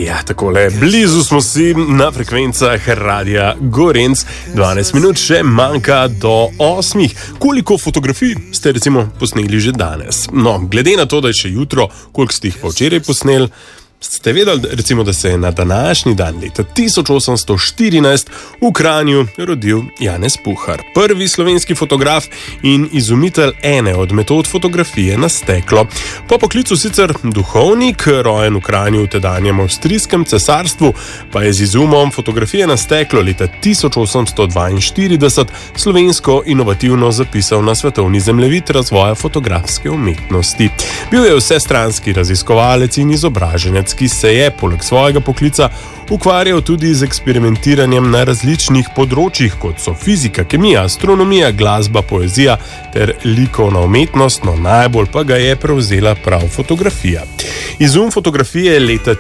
Ja, takole, blizu smo si na frekvencah Radia Gorenc. 12 minut še manjka do 8. Koliko fotografij ste recimo posneli že danes? No, glede na to, da je še jutro, koliko ste jih pa včeraj posneli, ste vedeli, recimo, da se je na današnji dan leta 1814 v Kranju rodil Janez Puhar, prvi slovenski fotograf in izumitelj ene od metod fotografije na steklo. Po poklicu sicer duhovnik, rojen v Kranju v tedanjem avstrijskem cesarstvu, pa je z izumom fotografije na steklo leta 1842 slovensko inovativno zapisal na svetovni zemljevid razvoja fotografske umetnosti. Bil je vsestranski raziskovalec in izobraženec, ki se je poleg svojega poklica ukvarjal tudi z eksperimentiranjem na različnih področjih, kot so fizika, kemija, astronomija, glasba, poezija ter likovna umetnost, no najbolj pa ga je prevzela prav fotografija. Izum fotografije leta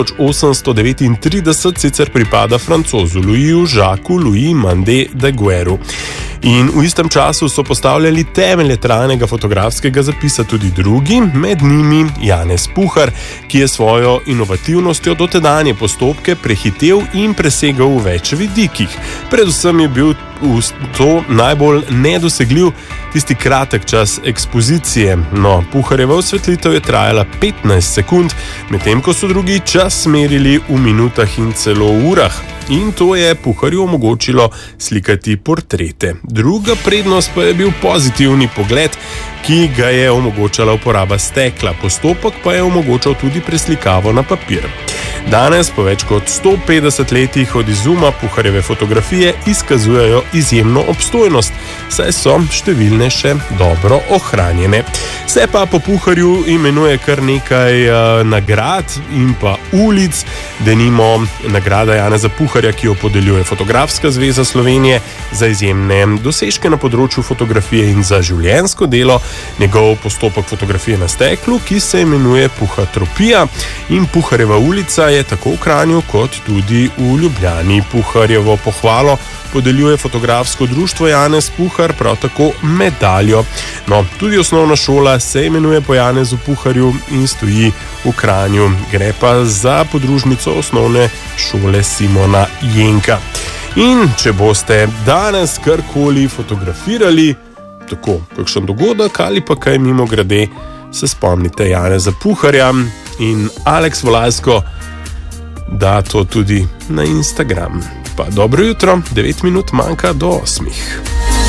1839 sicer pripada francozu Louisu Jacques Louis Mandé Daguerre. In v istem času so postavljali temelje trajnega fotografskega zapisa tudi drugi, med njimi Janez Puhar, ki je svojo inovativnostjo dotedanje postopke prehitel in presegal v več vidikih. Predvsem je bil to najbolj nedosegljiv tisti kratek čas ekspozicije. No, Puharjeva osvetlitev je trajala 15 sekund, medtem ko so drugi čas merili v minutah in celo urah. In to je Puharju omogočilo slikati portrete. Druga prednost pa je bil pozitivni pogled, ki ga je omogočala uporaba stekla. Postopek pa je omogočal tudi preslikavo na papir. Danes, po več kot 150 letih od izuma Puharjeve fotografije, izkazujejo izjemno obstojnost, saj so številne še dobro ohranjene. Se pa po Puharju imenuje kar nekaj nagrad in pa ulic, denimo nagrada Janeza Puharja, ki jo podeljuje Fotografska zveza Slovenije za izjemne dosežke na področju fotografije in za življenjsko delo, njegov postopek fotografije na steklu, ki se imenuje Puhatropija, in Puharjeva ulica je tako v Kranju kot tudi v Ljubljani. Puharjevo pohvalo podeljuje Fotografsko društvo Janez Puhar, prav tako medaljo. No, tudi osnovna šola se imenuje po Janezu Puharju in stoji v Kranju. Gre pa za podružnico osnovne šole Simona Jenka. In če boste danes karkoli fotografirali, tako kakšen dogodek ali pa kaj mimogrede, se spomnite Janeza Puharja in Aleks Volajsko da to tudi na Instagram. Pa dobro jutro, 9 minut manjka do 8.